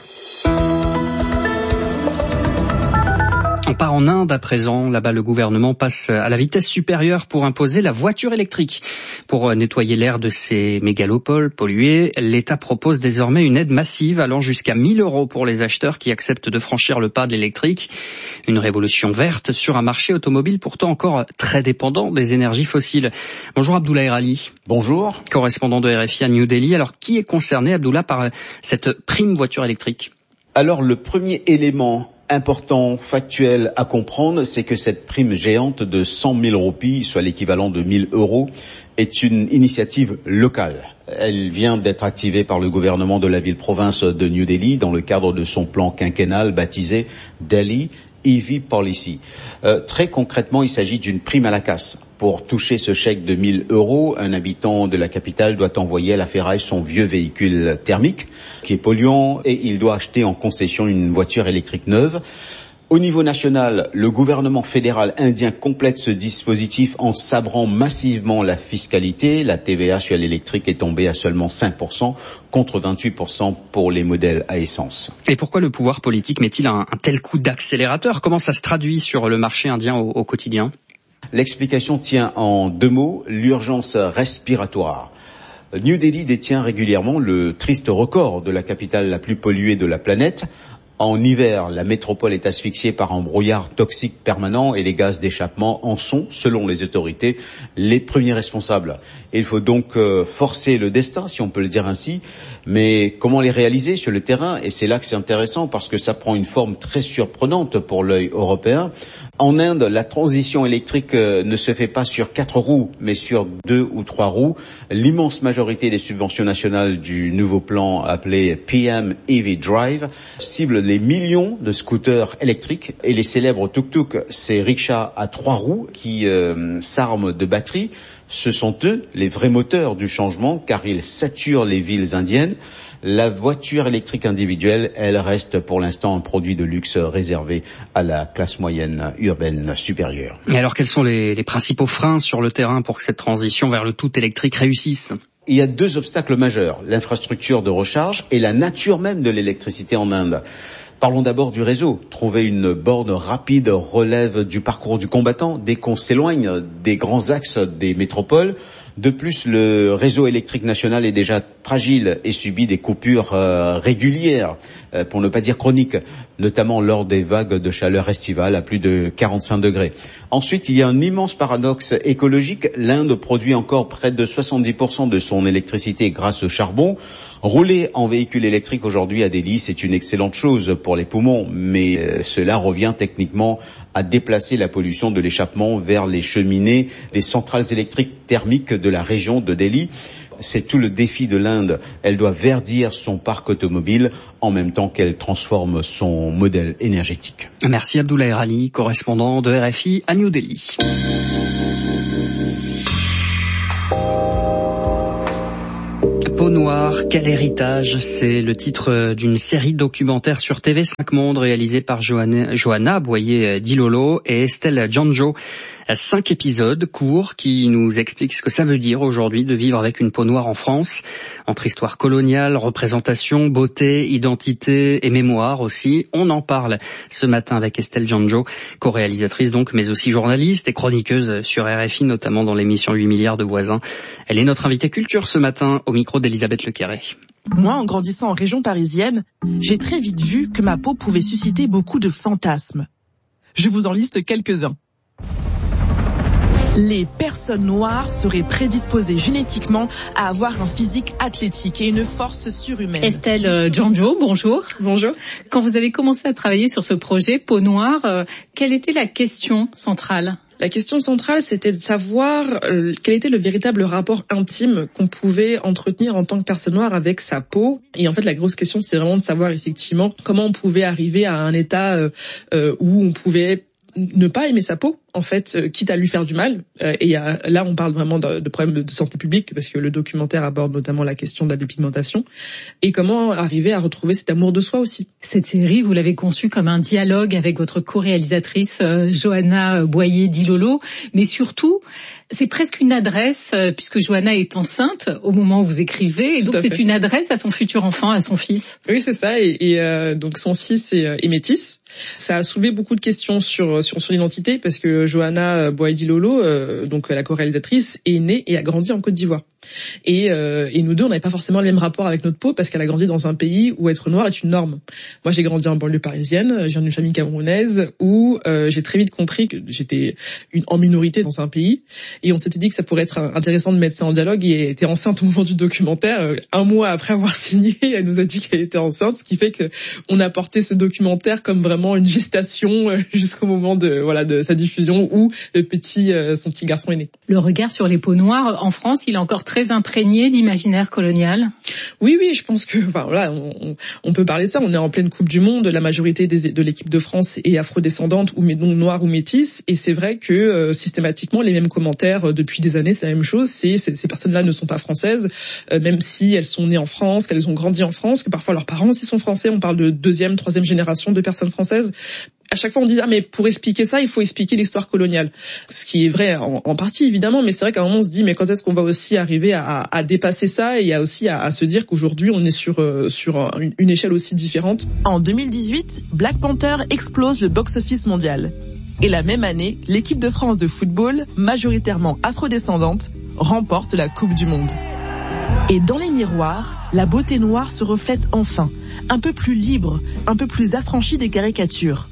On part en Inde à présent. Là-bas, le gouvernement passe à la vitesse supérieure pour imposer la voiture électrique. Pour nettoyer l'air de ces mégalopoles pollués, l'État propose désormais une aide massive allant jusqu'à 1 000 € pour les acheteurs qui acceptent de franchir le pas de l'électrique. Une révolution verte sur un marché automobile pourtant encore très dépendant des énergies fossiles. Bonjour Abdullah Erali. Bonjour. Correspondant de RFI à New Delhi. Alors, qui est concerné, Abdullah, par cette prime voiture électrique ? Alors, le premier élément important, factuel à comprendre, c'est que cette prime géante de 100 000 roupies, soit l'équivalent de 1 000 €, est une initiative locale. Elle vient d'être activée par le gouvernement de la ville-province de New Delhi dans le cadre de son plan quinquennal baptisé Delhi EV Policy. Très concrètement, il s'agit d'une prime à la casse. Pour toucher ce chèque de 1 000 €, un habitant de la capitale doit envoyer à la ferraille son vieux véhicule thermique, qui est polluant, et il doit acheter en concession une voiture électrique neuve. Au niveau national, le gouvernement fédéral indien complète ce dispositif en sabrant massivement la fiscalité. La TVA sur l'électrique est tombée à seulement 5%, contre 28% pour les modèles à essence. Et pourquoi le pouvoir politique met-il un tel coup d'accélérateur ? Comment ça se traduit sur le marché indien au quotidien ? L'explication tient en 2 mots, l'urgence respiratoire. New Delhi détient régulièrement le triste record de la capitale la plus polluée de la planète. En hiver, la métropole est asphyxiée par un brouillard toxique permanent et les gaz d'échappement en sont, selon les autorités, les premiers responsables. Et il faut donc forcer le destin, si on peut le dire ainsi. Mais comment les réaliser sur le terrain? Et c'est là que c'est intéressant parce que ça prend une forme très surprenante pour l'œil européen. En Inde, la transition électrique ne se fait pas sur 4 roues, mais sur 2 ou 3 roues. L'immense majorité des subventions nationales du nouveau plan appelé PM EV Drive cible les millions de scooters électriques et les célèbres tuk-tuk, ces rickshaws à 3 roues qui s'arment de batteries. Ce sont eux les vrais moteurs du changement car ils saturent les villes indiennes. La voiture électrique individuelle, elle reste pour l'instant un produit de luxe réservé à la classe moyenne urbaine supérieure. Et alors quels sont les principaux freins sur le terrain pour que cette transition vers le tout électrique réussisse? Il y a 2 obstacles majeurs, l'infrastructure de recharge et la nature même de l'électricité en Inde. Parlons d'abord du réseau. Trouver une borne rapide relève du parcours du combattant dès qu'on s'éloigne des grands axes des métropoles. De plus, le réseau électrique national est déjà fragile et subit des coupures régulières, pour ne pas dire chroniques, notamment lors des vagues de chaleur estivale à plus de 45 degrés. Ensuite, il y a un immense paradoxe écologique. L'Inde produit encore près de 70% de son électricité grâce au charbon. Rouler en véhicule électrique aujourd'hui à Delhi, c'est une excellente chose pour les poumons, mais cela revient techniquement à déplacer la pollution de l'échappement vers les cheminées des centrales électriques thermiques de la région de Delhi. C'est tout le défi de l'Inde. Elle doit verdir son parc automobile en même temps qu'elle transforme son modèle énergétique. Merci Abdoulaye Rali, correspondant de RFI à New Delhi. Peau noire, quel héritage, c'est le titre d'une série documentaire sur TV5 Monde réalisée par Johanna Boyer-Dilolo et Estelle Janjo. 5 épisodes courts qui nous expliquent ce que ça veut dire aujourd'hui de vivre avec une peau noire en France, entre histoire coloniale, représentation, beauté, identité et mémoire aussi. On en parle ce matin avec Estelle Janjo, co-réalisatrice donc, mais aussi journaliste et chroniqueuse sur RFI, notamment dans l'émission 8 milliards de voisins. Elle est notre invitée culture ce matin au micro d'Elisabeth Lequerret. Moi, en grandissant en région parisienne, j'ai très vite vu que ma peau pouvait susciter beaucoup de fantasmes. Je vous en liste quelques-uns. Les personnes noires seraient prédisposées génétiquement à avoir un physique athlétique et une force surhumaine. Estelle Janjo, bonjour. Bonjour. Quand vous avez commencé à travailler sur ce projet Peau noire, quelle était la question centrale ? La question centrale, c'était de savoir quel était le véritable rapport intime qu'on pouvait entretenir en tant que personne noire avec sa peau. Et en fait, la grosse question, c'est vraiment de savoir effectivement comment on pouvait arriver à un état où on pouvait ne pas aimer sa peau, en fait, quitte à lui faire du mal. Et là, on parle vraiment de problèmes de santé publique, parce que le documentaire aborde notamment la question de la dépigmentation. Et comment arriver à retrouver cet amour de soi aussi. Cette série, vous l'avez conçue comme un dialogue avec votre co-réalisatrice Johanna Boyer-Dilolo, mais surtout, c'est presque une adresse, puisque Johanna est enceinte au moment où vous écrivez, et donc c'est une adresse à son futur enfant, à son fils. Oui, c'est ça, et donc son fils est métis. Ça a soulevé beaucoup de questions sur son identité, parce que Johanna Boyer-Dilolo, donc la co-réalisatrice, est née et a grandi en Côte d'Ivoire. Et nous deux, on n'avait pas forcément le même rapport avec notre peau, parce qu'elle a grandi dans un pays où être noir est une norme. Moi, j'ai grandi en banlieue parisienne, je viens d'une famille camerounaise, où j'ai très vite compris que j'étais en minorité dans un pays, et on s'était dit que ça pourrait être intéressant de mettre ça en dialogue, et elle était enceinte au moment du documentaire. Un mois après avoir signé, elle nous a dit qu'elle était enceinte, ce qui fait que on a porté ce documentaire comme vraiment une gestation jusqu'au moment de sa diffusion, où son petit garçon est né. Le regard sur les peaux noires en France, il est encore très imprégné d'imaginaire colonial. Oui, je pense que on peut parler de ça. On est en pleine Coupe du Monde, la majorité de l'équipe de France est afrodescendante ou donc noire ou métisse, et c'est vrai que systématiquement les mêmes commentaires depuis des années, c'est la même chose. Ces personnes-là ne sont pas françaises, même si elles sont nées en France, qu'elles ont grandi en France, que parfois leurs parents aussi sont français. On parle de 2e, 3e génération de personnes françaises. À chaque fois, on dit mais pour expliquer ça, il faut expliquer l'histoire coloniale. Ce qui est vrai en partie, évidemment, mais c'est vrai qu'à un moment, on se dit mais quand est-ce qu'on va aussi arriver à dépasser ça, et il y a aussi à se dire qu'aujourd'hui, on est sur une échelle aussi différente. En 2018, Black Panther explose le box-office mondial. Et la même année, l'équipe de France de football, majoritairement afrodescendante, remporte la Coupe du Monde. Et dans les miroirs, la beauté noire se reflète enfin, un peu plus libre, un peu plus affranchie des caricatures.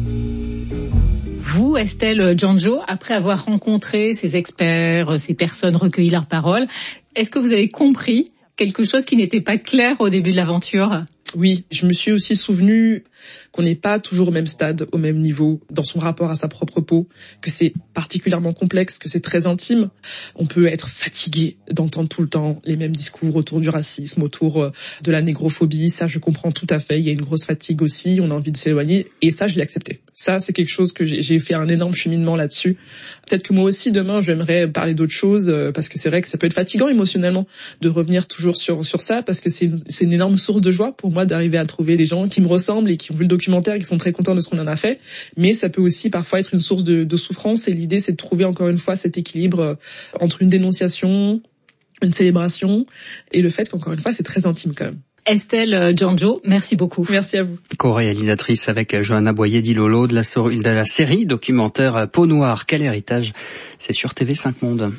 Vous, Estelle Janjo, après avoir rencontré ces experts, ces personnes recueilli leurs paroles, est-ce que vous avez compris quelque chose qui n'était pas clair au début de l'aventure ? Oui, je me suis aussi souvenu qu'on n'est pas toujours au même stade, au même niveau, dans son rapport à sa propre peau, que c'est particulièrement complexe, que c'est très intime. On peut être fatigué d'entendre tout le temps les mêmes discours autour du racisme, autour de la négrophobie. Ça, je comprends tout à fait. Il y a une grosse fatigue aussi, on a envie de s'éloigner. Et ça, je l'ai accepté. Ça, c'est quelque chose que j'ai fait un énorme cheminement là-dessus. Peut-être que moi aussi, demain, j'aimerais parler d'autres choses, parce que c'est vrai que ça peut être fatigant émotionnellement de revenir toujours sur ça, parce que c'est une énorme source de joie pour moi d'arriver à trouver des gens qui me ressemblent et qui ont vu le documentaire et qui sont très contents de ce qu'on en a fait. Mais ça peut aussi parfois être une source de souffrance, et l'idée, c'est de trouver encore une fois cet équilibre entre une dénonciation, une célébration, et le fait qu'encore une fois, c'est très intime quand même. Estelle Janjo, merci beaucoup. Merci à vous. Co-réalisatrice avec Johanna Boyer-Dilolo de la série documentaire Peau Noire, quel héritage, c'est sur TV5 Monde.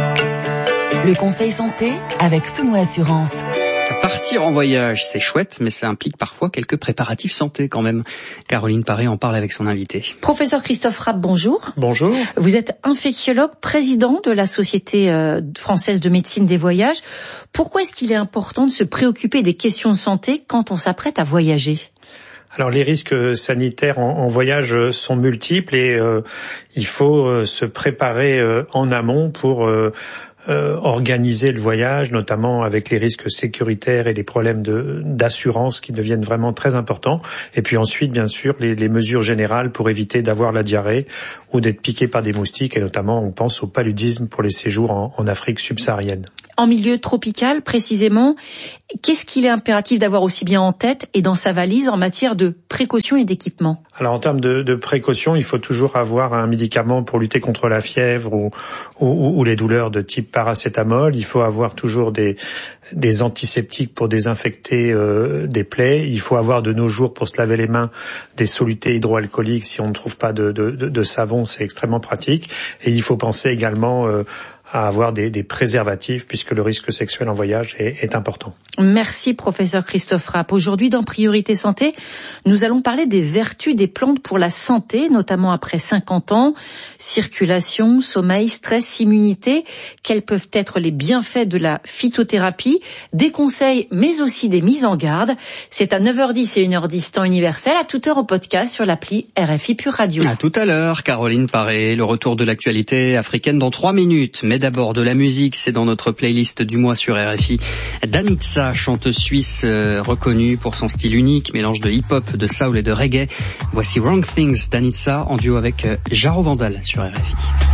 Le conseil santé avec Souno Assurance. Partir en voyage, c'est chouette, mais ça implique parfois quelques préparatifs santé quand même. Caroline Paré en parle avec son invité. Professeur Christophe Rapp, bonjour. Bonjour. Vous êtes infectiologue, président de la Société française de médecine des voyages. Pourquoi est-ce qu'il est important de se préoccuper des questions de santé quand on s'apprête à voyager ? Alors les risques sanitaires en voyage sont multiples et il faut se préparer en amont pour organiser le voyage, notamment avec les risques sécuritaires et les problèmes d'assurance qui deviennent vraiment très importants. Et puis ensuite, bien sûr, les mesures générales pour éviter d'avoir la diarrhée ou d'être piqué par des moustiques. Et notamment, on pense au paludisme pour les séjours en Afrique subsaharienne. En milieu tropical, précisément, qu'est-ce qu'il est impératif d'avoir aussi bien en tête et dans sa valise en matière de précaution et d'équipement ? Alors en termes de précaution, il faut toujours avoir un médicament pour lutter contre la fièvre ou les douleurs de type paracétamol. Il faut avoir toujours des antiseptiques pour désinfecter des plaies. Il faut avoir de nos jours pour se laver les mains des solutés hydroalcooliques. Si on ne trouve pas de savon, c'est extrêmement pratique. Et il faut penser également à avoir des préservatifs puisque le risque sexuel en voyage est important. Merci professeur Christophe Rapp. Aujourd'hui dans Priorité Santé, nous allons parler des vertus des plantes pour la santé, notamment après 50 ans. Circulation, sommeil, stress, immunité. Quels peuvent être les bienfaits de la phytothérapie? Des conseils mais aussi des mises en garde. C'est à 9h10 et 1h10 temps universel, à toute heure au podcast sur l'appli RFI Pure Radio. À tout à l'heure, Caroline Paré, le retour de l'actualité africaine dans 3 minutes. Mais d'abord de la musique, c'est dans notre playlist du mois sur RFI. Danitza, chanteuse suisse reconnue pour son style unique, mélange de hip-hop, de soul et de reggae. Voici Wrong Things, Danitza en duo avec Jaro Vandal sur RFI.